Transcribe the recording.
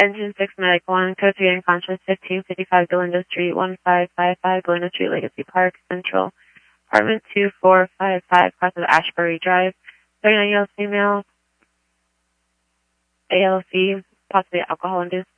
Engine 6, Medic 1, Code 3 unconscious, 1555 Galindo Street, 1555 Galindo Street, Legacy Park, Central, Apartment 2455, across of Ashbury Drive, 39-year-old female, ALC, possibly alcohol-induced.